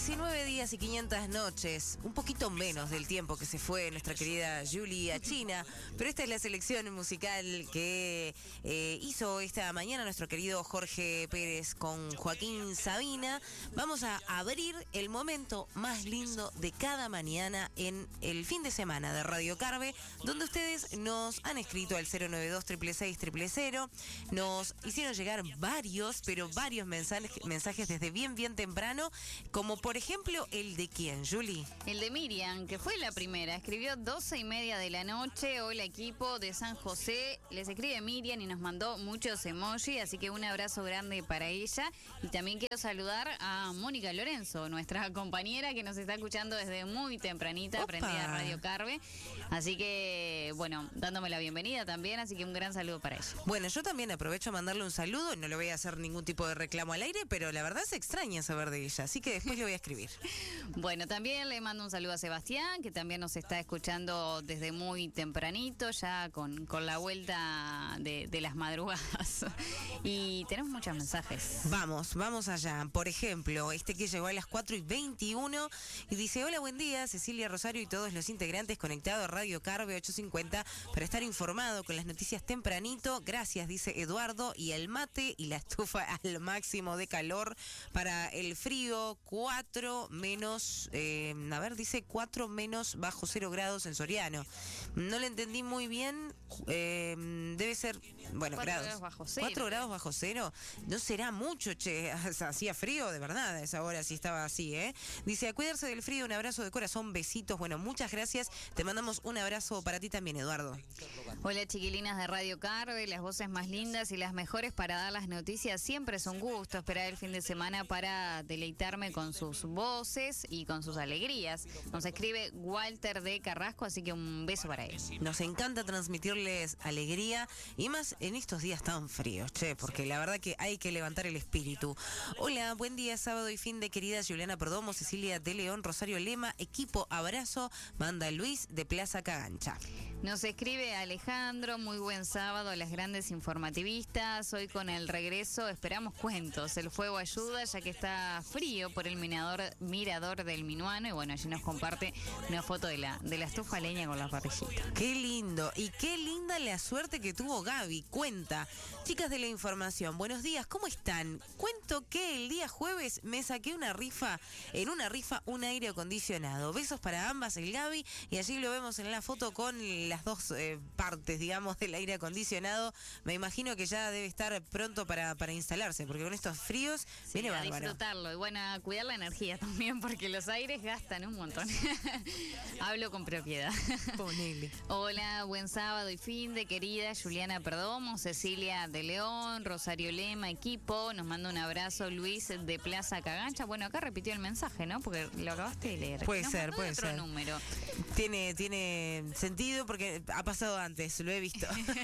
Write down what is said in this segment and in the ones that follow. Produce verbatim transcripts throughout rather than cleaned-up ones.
diecinueve días y quinientas noches, un poquito menos del tiempo que se fue nuestra querida Julie a China, pero esta es la selección musical que eh, hizo esta mañana nuestro querido Jorge Pérez con Joaquín Sabina. Vamos a abrir el momento más lindo de cada mañana en el fin de semana de Radio Carve, donde ustedes nos han escrito al cero nueve dos, seis seis seis, cero cero cero, nos hicieron llegar varios, pero varios mensajes, mensajes desde bien, bien temprano, como por ejemplo el de quién, Julie. El de Miriam, que fue la primera, escribió doce y media de la noche. Hola equipo de San José, les escribe Miriam y nos mandó muchos emojis, así que un abrazo grande para ella. Y también quiero saludar a Mónica Lorenzo, nuestra compañera que nos está escuchando desde muy tempranita, prendida a Radio Carve. Así que, bueno, dándome la bienvenida también, así que un gran saludo para ella. Bueno, yo también aprovecho a mandarle un saludo, no le voy a hacer ningún tipo de reclamo al aire, pero la verdad se extraña saber de ella, así que después le voy a escribir. Bueno, también le mando un saludo a Sebastián, que también nos está escuchando desde muy tempranito, ya con, con la vuelta de, de las madrugadas. Y tenemos muchos mensajes. Vamos, vamos allá. Por ejemplo, este que llegó a las cuatro y veintiuno y dice: hola, buen día, Cecilia, Rosario y todos los integrantes conectados a Radio Carve ochocientos cincuenta para estar informado con las noticias tempranito. Gracias, dice Eduardo, y el mate y la estufa al máximo de calor para el frío. Cuatro menos, eh, a ver, dice cuatro menos bajo cero grados en Soriano. No le entendí muy bien, eh, debe ser, bueno, cuatro grados. grados bajo cero. Cuatro grados bajo cero, no será mucho, che, hacía frío, de verdad, a esa hora sí estaba así, ¿eh? Dice, a cuidarse del frío, un abrazo de corazón, besitos, bueno, muchas gracias, te mandamos un abrazo para ti también, Eduardo. Hola chiquilinas de Radio Carve, las voces más lindas y las mejores para dar las noticias, siempre es un gusto esperar el fin de semana para deleitarme con sus voces y con sus alegrías. Nos escribe Walter de Carrasco, así que un beso para él. Nos encanta transmitirles alegría y más en estos días tan fríos, che, porque la verdad que hay que levantar el espíritu. Hola, buen día, sábado y fin de querida Juliana Perdomo, Cecilia de León, Rosario Lema, equipo abrazo, manda Luis de Plaza Cagancha. Nos escribe Alejandro, muy buen sábado a las grandes informativistas, hoy con el regreso esperamos cuentos, el fuego ayuda ya que está frío por el mirador, mirador del Minuano y bueno, allí nos comparte una foto de la, de la estufa leña con la parrillita. Qué lindo, y qué linda la suerte que tuvo Gaby, cuenta. Chicas de la información, buenos días, ¿cómo están? Cuento que el día jueves me saqué una rifa, en una rifa un aire acondicionado. Besos para ambas, el Gaby, y allí lo vemos en la foto con las dos eh, partes, digamos, del aire acondicionado. Me imagino que ya debe estar pronto para, para instalarse, porque con estos fríos sí, viene a bárbaro. Disfrutarlo y bueno, a cuidar la energía también, porque los aires gastan un montón. Hablo con propiedad. Ponele. Hola, buen sábado y fin de querida Juliana Perdomo, Cecilia de León, Rosario Lema, equipo, nos manda un abrazo Luis de Plaza Cagancha. Bueno, acá repitió el mensaje, ¿no? Porque lo acabaste de leer. Puede nos ser, puede otro ser. número. Tiene, tiene sentido porque ha pasado antes, lo he visto.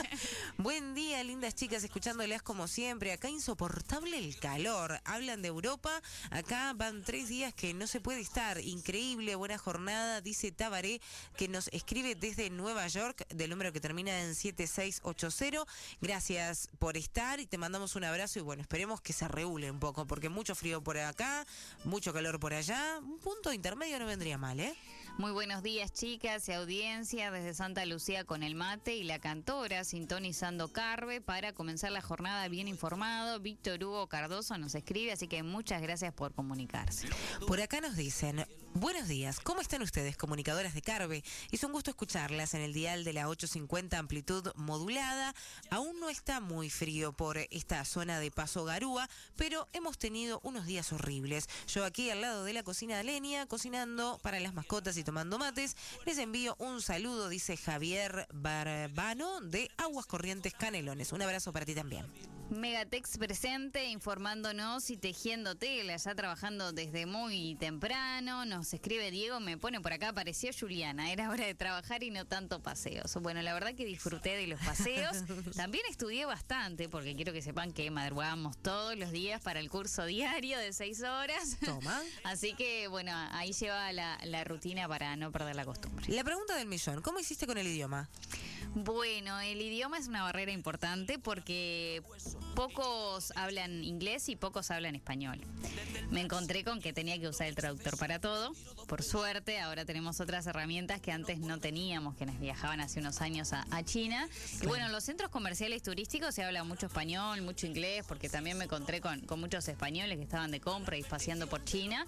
Buen día, lindas chicas, escuchándolas como siempre. Acá insoportable el calor. Hablan de Europa. Acá van tres días que no se puede estar. Increíble, buena jornada, dice Tabaré, que nos escribe desde Nueva York, del número que termina en siete seis ocho cero. Gracias por estar y te mandamos un abrazo y bueno, esperemos que se regule un poco, porque mucho frío por acá, mucho calor por allá. Un punto intermedio no vendría mal, ¿eh? Muy buenos días, chicas y audiencia desde Santa Lucía con el mate y la cantora sintonizando Carve para comenzar la jornada bien informado. Víctor Hugo Cardoso nos escribe, así que muchas gracias por comunicarse. Por acá nos dicen, buenos días, ¿cómo están ustedes, comunicadoras de Carve? Es un gusto escucharlas en el dial de la ochocientos cincuenta amplitud modulada. Aún no está muy frío por esta zona de Paso Garúa, pero hemos tenido unos días horribles. Yo aquí al lado de la cocina de leña, cocinando para las mascotas y tomando mates, les envío un saludo, dice Javier Barbano de Aguas Corrientes Canelones. Un abrazo para ti también. Megatex presente, informándonos y tejiendo tela, ya trabajando desde muy temprano. Nos escribe Diego, me pone por acá, apareció Juliana, era hora de trabajar y no tanto paseos. Bueno, la verdad que disfruté de los paseos. También estudié bastante, porque quiero que sepan que madrugamos todos los días para el curso diario de seis horas. Toma. Así que, bueno, ahí lleva la, la rutina para no perder la costumbre. La pregunta del millón, ¿cómo hiciste con el idioma? Bueno, el idioma es una barrera importante porque pocos hablan inglés y pocos hablan español. Me encontré con que tenía que usar el traductor para todo. Por suerte, ahora tenemos otras herramientas que antes no teníamos, que nos viajaban hace unos años a, a China. Y bueno, en los centros comerciales turísticos se habla mucho español, mucho inglés, porque también me encontré con, con muchos españoles que estaban de compra y paseando por China.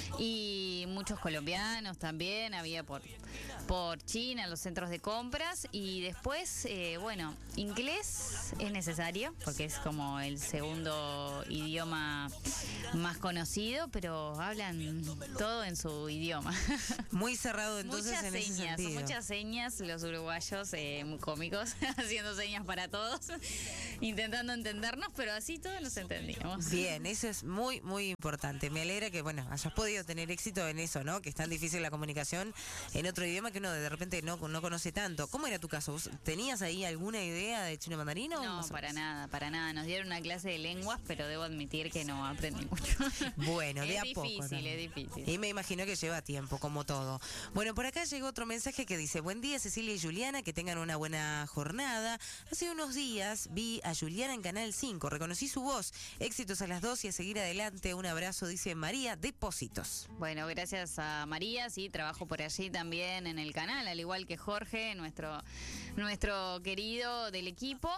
Y muchos colombianos también, había por, por China, en los centros de compras. Y después, eh, bueno, inglés es necesario, porque es como el segundo idioma más conocido, pero hablan todo en su idioma. Muy cerrado entonces muchas en señas, ese sentido. Muchas señas, los uruguayos eh, muy cómicos, haciendo señas para todos, intentando entendernos, pero así todos nos entendíamos. Bien, eso es muy, muy importante. Me alegra que, bueno, hayas podido tener éxito en eso, ¿no? Que es tan difícil la comunicación en otro idioma que uno de repente no, no conoce tanto. ¿Cómo era tu caso? ¿Vos ¿Tenías ahí alguna idea de chino mandarín o No, más o para menos? nada, para nada. Nos dieron una clase de lenguas, pero debo admitir que no aprendí mucho. Bueno, de es a difícil, poco. también. es difícil. Y me imagino que lleva tiempo, como todo. Bueno, por acá llegó otro mensaje que dice: buen día, Cecilia y Juliana, que tengan una buena jornada. Hace unos días vi a Juliana en Canal cinco, reconocí su voz. Éxitos a las dos y a seguir adelante. Un abrazo, dice María Depósitos. Bueno, gracias a María, sí, trabajo por allí también en el canal, al igual que Jorge, nuestro, nuestro querido del equipo.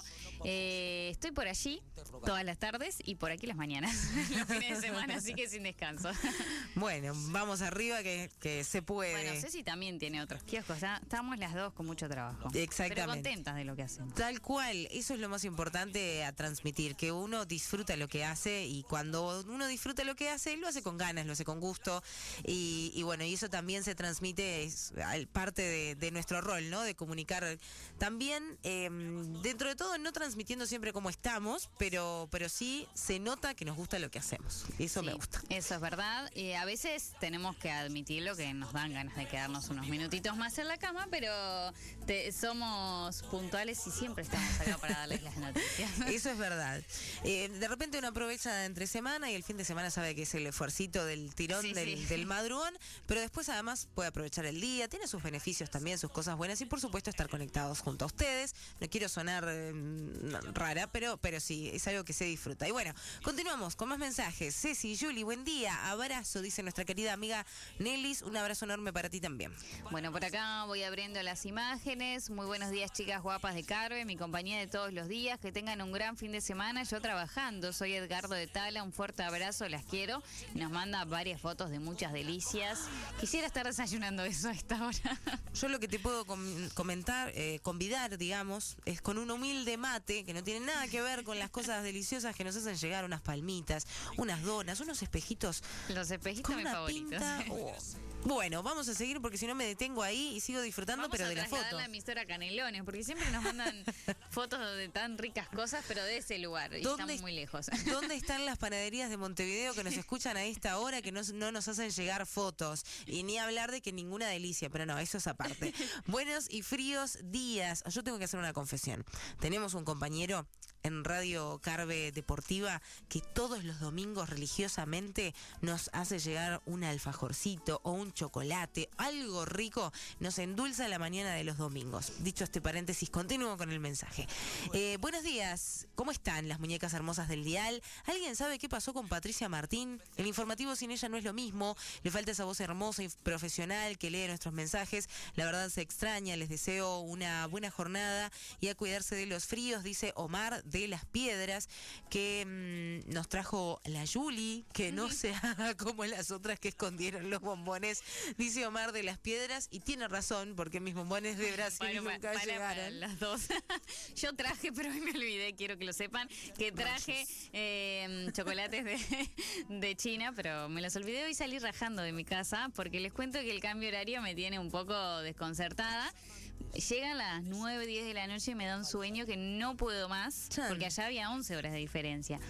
Eh, estoy por allí todas las tardes y por aquí las mañanas, los fines de semana, así que sin descanso. Bueno, vamos arriba que, que se puede. Bueno, Ceci también tiene otros kioscos, ya estamos las dos con mucho trabajo. Exactamente. Pero contentas de lo que hacemos. Tal cual, eso es lo más importante a transmitir, que uno disfruta lo que hace y cuando uno disfruta lo que hace, lo hace con ganas, lo hace con gusto y, y bueno, y eso también se transmite, es al- parte de, de nuestro rol, ¿no? De comunicar también, eh, dentro de todo, no transmitiendo siempre cómo estamos, pero, pero sí se nota que nos gusta lo que hacemos, eso Sí, me gusta. Eso es verdad. Eh, a veces tenemos que admitirlo que nos dan ganas de quedarnos unos minutitos más en la cama, pero te- somos puntuales y siempre estamos acá para darles las noticias. Eso es verdad. Eh, de repente uno aprovecha entre semana y el fin de semana sabe que es el esfuercito del tirón Sí, del, sí. del madrugón, pero después además puede aprovechar el día, tiene sus beneficios también, sus cosas buenas y por supuesto estar conectados junto a ustedes. No quiero sonar eh, rara, pero, pero sí, es algo que se disfruta. Y bueno, continuamos con más mensajes. Ceci, Juli, buen día, abrazo, dice nuestra querida amiga Nelis, un abrazo enorme para ti también. Bueno, por acá voy abriendo las imágenes. Muy buenos días, chicas guapas de Carve, mi compañía de todos los días. Que tengan un gran fin de semana. Yo trabajando, soy Edgardo de Tala. Un fuerte abrazo, las quiero. Nos manda varias fotos de muchas delicias. Quisiera estar desayunando eso a esta hora. Yo lo que te puedo com- comentar, eh, convidar, digamos, es con un humilde mate que no tiene nada que ver con las cosas deliciosas que nos hacen llegar, unas palmitas, unas donas, unos espejitos Los espejitos con mis una favoritos. pinta. Oh. Bueno, vamos a seguir porque si no me detengo ahí y sigo disfrutando, Vamos pero a de la trasladar foto. la emisora Canelones, porque siempre nos mandan fotos de tan ricas cosas, pero de ese lugar, y ¿Dónde- estamos muy lejos. ¿Dónde están las panaderías de Montevideo que nos escuchan a esta hora, que no, no nos hacen llegar fotos? Y ni hablar de que ninguna delicia, pero no, eso es aparte. Buenos y fríos días. Yo tengo que hacer una confesión. Tenemos un compañero en Radio Carve Deportiva que todos los domingos religiosamente nos hace llegar un alfajorcito o un chocolate, algo rico, nos endulza la mañana de los domingos. Dicho este paréntesis, continúo con el mensaje. Eh, buenos días, ¿cómo están las muñecas hermosas del dial? ¿Alguien sabe qué pasó con Patricia Martín? El informativo sin ella no es lo mismo, le falta esa voz hermosa y profesional que lee nuestros mensajes, la verdad se extraña, les deseo una buena jornada y a cuidarse de los fríos, dice Omar de Las Piedras, que mmm, nos trajo la Yuli, que no se haga como las otras que escondieron los bombones, dice Omar de Las Piedras, y tiene razón, porque mis bombones de Brasil Bueno, pa- nunca para, llegaron. para las dos. Yo traje, pero hoy me olvidé, quiero que lo sepan, que traje eh, chocolates de, de China, pero me los olvidé hoy, salí rajando de mi casa, porque les cuento que el cambio horario me tiene un poco desconcertada. Llegan las nueve, diez de la noche y me da un sueño que no puedo más, Chan. porque allá había once horas de diferencia.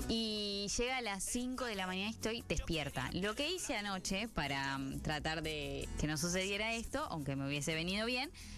Y llega a las cinco de la mañana y estoy despierta. Lo que hice anoche para um, tratar de que no sucediera esto, aunque me hubiese venido bien,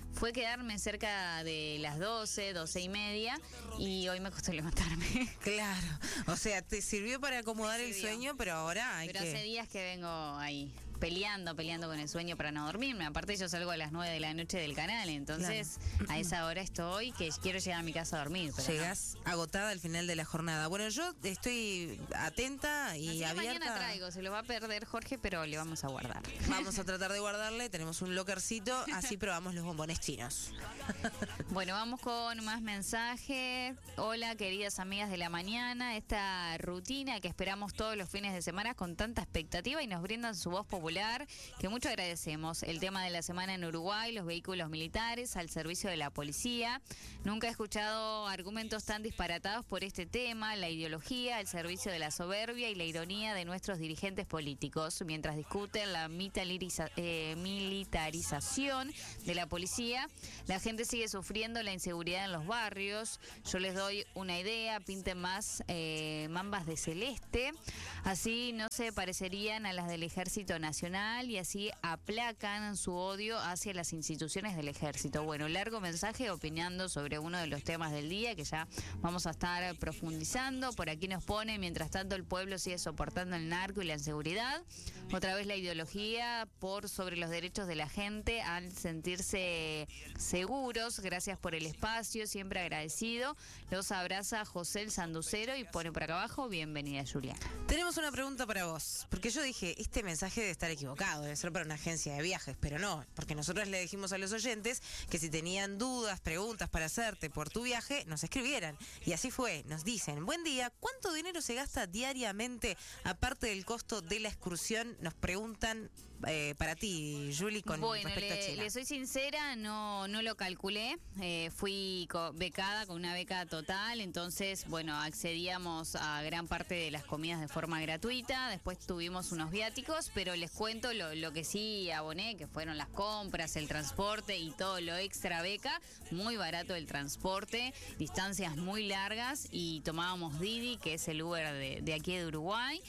fue quedarme cerca de las doce, doce y media, y hoy me costó levantarme. Claro, o sea, te sirvió para acomodar el sirvió. sueño, pero ahora hay Pero que... hace días que vengo ahí peleando, peleando con el sueño para no dormirme. Aparte yo salgo a las nueve de la noche del canal, entonces claro. A esa hora estoy que quiero llegar a mi casa a dormir. Pero Llegás no. agotada al final de la jornada. Bueno, yo estoy atenta y Así abierta. Mañana traigo, se lo va a perder Jorge, pero le vamos a guardar. Vamos a tratar de guardarle, tenemos un lockercito, así probamos los bombones chinos. Bueno, vamos con más mensajes. Hola, queridas amigas de la mañana. Esta rutina que esperamos todos los fines de semana con tanta expectativa y nos brindan su voz popular, que mucho agradecemos. El tema de la semana en Uruguay, los vehículos militares al servicio de la policía. Nunca he escuchado argumentos tan disparatados por este tema, la ideología al servicio de la soberbia y la ironía de nuestros dirigentes políticos, mientras discuten la militariza- eh, militarización de la policía. La gente sigue sufriendo la inseguridad en los barrios. Yo les doy una idea, pinten más eh, mambas de celeste, así no se parecerían a las del Ejército Nacional y así aplacan su odio hacia las instituciones del ejército. Bueno, largo mensaje opinando sobre uno de los temas del día que ya vamos a estar profundizando. Por aquí nos pone, mientras tanto el pueblo sigue soportando el narco y la inseguridad. Otra vez la ideología por sobre los derechos de la gente al sentirse seguros. Gracias por el espacio, siempre agradecido. Los abraza José el Sanducero y pone por acá abajo, bienvenida Juliana. Tenemos una pregunta para vos, porque yo dije, este mensaje debe estar equivocado, debe ser para una agencia de viajes, pero no, porque nosotros le dijimos a los oyentes que si tenían dudas, preguntas para hacerte por tu viaje, nos escribieran. Y así fue, nos dicen, buen día, ¿cuánto dinero se gasta diariamente aparte del costo de la excursión? Nos preguntan eh, para ti, Juli, con bueno, respecto le, a China. le soy sincera, no, no lo calculé, eh, fui co- becada con una beca total, entonces, bueno, accedíamos a gran parte de las comidas de forma gratuita, después tuvimos unos viáticos, pero les cuento lo, lo que sí aboné, que fueron las compras, el transporte y todo lo extra beca, muy barato el transporte, distancias muy largas y tomábamos Didi, que es el Uber de, de aquí de Uruguay,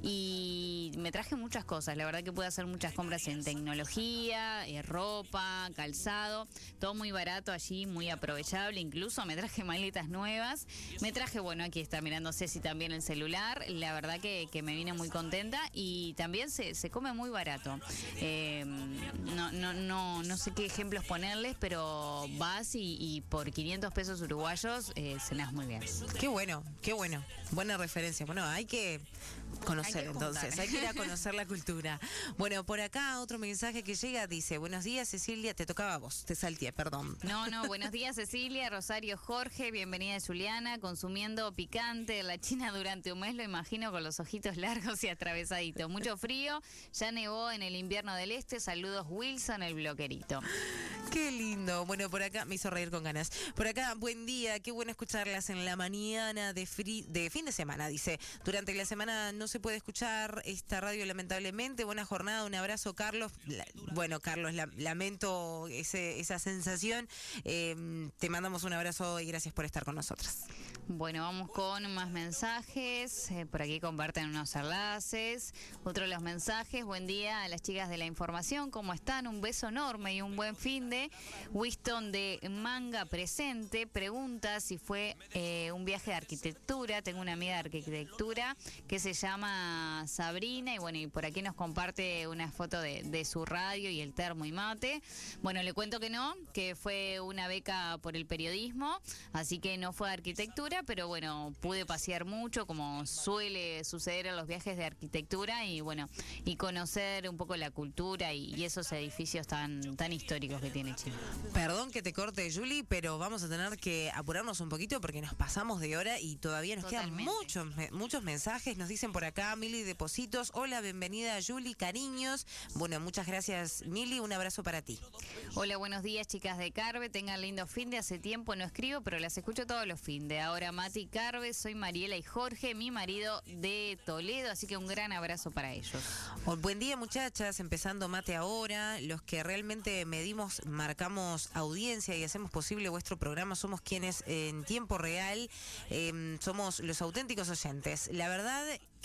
y me traje muchas cosas, la verdad que pude hacer muchas compras en tecnología, eh, ropa, calzado, todo muy barato allí, muy aprovechable, incluso me traje maletas nuevas, me traje, bueno, aquí está mirando Ceci también el celular, la verdad que, que me vine muy contenta y también se, se come muy barato. Eh, no, no, no, no sé qué ejemplos ponerles, pero vas y, y por quinientos pesos uruguayos eh, cenás muy bien. Qué bueno, qué bueno, buena referencia. Bueno, hay que conocer, hay que entonces, hay que ir a conocer la cultura. Bueno, por acá otro mensaje que llega dice, buenos días Cecilia, te tocaba a vos, te salteé, perdón. No, no, buenos días Cecilia, Rosario Jorge, bienvenida Juliana, consumiendo picante en la China durante un mes, lo imagino con los ojitos largos y atravesaditos, mucho frío, ya nevó en el invierno del este, saludos Wilson, el bloquerito. Qué lindo. Bueno, por acá me hizo reír con ganas. Por acá, buen día, qué bueno escucharlas en la mañana de, fri- de fin de semana, dice. Durante la semana no se puede escuchar esta radio lamentablemente. Buena jornada, un abrazo Carlos. La, bueno, Carlos, la, lamento ese, esa sensación. Eh, te mandamos un abrazo y gracias por estar con nosotros. Bueno, vamos con más mensajes. Eh, por aquí comparten unos enlaces. Otro de los mensajes. Buen día a las chicas de la información. ¿Cómo están? Un beso enorme y un buen fin de. Winston de Manga presente. Pregunta si fue eh, un viaje de arquitectura. Tengo una amiga de arquitectura que se llama Sabrina. Y bueno, y por aquí nos comparte una foto de, de su radio y el termo y mate. Bueno, le cuento que no, que fue una beca por el periodismo. Así que no fue de arquitectura. Pero bueno, pude pasear mucho como suele suceder en los viajes de arquitectura y bueno, y conocer un poco la cultura y, y esos edificios tan tan históricos que tiene Chile. Perdón que te corte, Juli, pero vamos a tener que apurarnos un poquito porque nos pasamos de hora y todavía nos Totalmente. quedan muchos muchos mensajes. Nos dicen por acá, Mili Depositos, hola, bienvenida Juli, cariños. Bueno, muchas gracias Mili, un abrazo para ti. Hola, buenos días chicas de Carve, tengan lindo fin de, hace tiempo no escribo, pero las escucho todos los fin de. Ahora Mati y Carve, soy Mariela y Jorge, mi marido de Toledo, así que un gran abrazo para ellos. Buen día muchachas, empezando Mate ahora, los que realmente medimos, marcamos audiencia y hacemos posible vuestro programa, somos quienes en tiempo real eh, somos los auténticos oyentes. La verdad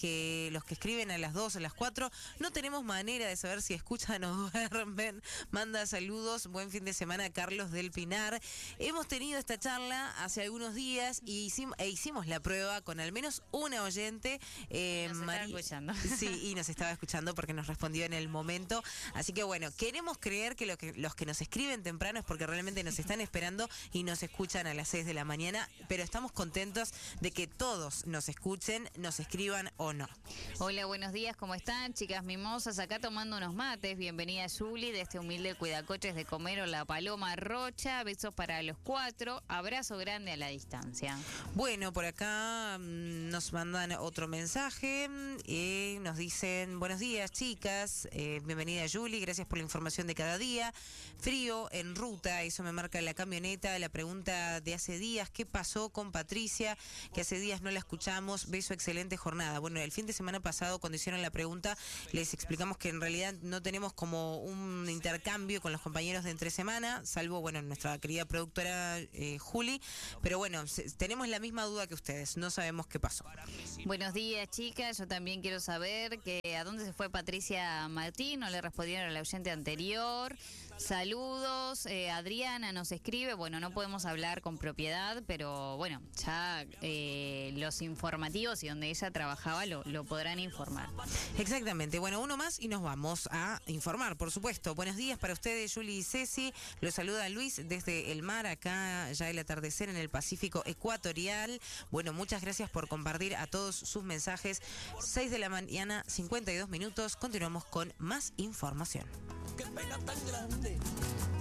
que los que escriben a las dos, a las cuatro, no tenemos manera de saber si escuchan o duermen. Manda saludos, buen fin de semana, Carlos del Pinar. Hemos tenido esta charla hace algunos días y hicimos, e hicimos la prueba con al menos una oyente. Eh, nos María, estaba escuchando. Sí, y nos estaba escuchando porque nos respondió en el momento. Así que bueno, queremos creer que, lo que los que nos escriben temprano es porque realmente nos están esperando y nos escuchan a las seis de la mañana, pero estamos contentos de que todos nos escuchen, nos escriban o no. Hola, buenos días, ¿cómo están? Chicas mimosas, acá tomando unos mates. Bienvenida Juli de este humilde cuidacoches de Comero, La Paloma Rocha. Besos para los cuatro. Abrazo grande a la distancia. Bueno, por acá mmm, nos mandan otro mensaje y nos dicen, buenos días chicas, eh, bienvenida Juli, gracias por la información de cada día. Frío en ruta, eso me marca la camioneta. La pregunta de hace días, ¿qué pasó con Patricia? Que hace días no la escuchamos. Beso, excelente jornada. Bueno, el fin de semana pasado cuando hicieron la pregunta les explicamos que en realidad no tenemos como un intercambio con los compañeros de entre semana, salvo, bueno, nuestra querida productora eh, Juli, pero bueno, se, tenemos la misma duda que ustedes, no sabemos qué pasó. Buenos días chicas, yo también quiero saber que a dónde se fue Patricia Martín, no le respondieron a la oyente anterior. Saludos, eh, Adriana nos escribe, bueno, no podemos hablar con propiedad, pero bueno, ya eh, los informativos y donde ella trabajaba lo, lo podrán informar. Exactamente, bueno, uno más y nos vamos a informar, por supuesto. Buenos días para ustedes, Juli y Ceci, los saluda Luis desde el mar, acá ya el atardecer en el Pacífico Ecuatorial. Bueno, muchas gracias por compartir a todos sus mensajes. seis de la mañana, cincuenta y dos minutos, continuamos con más información. Qué pena tan grande.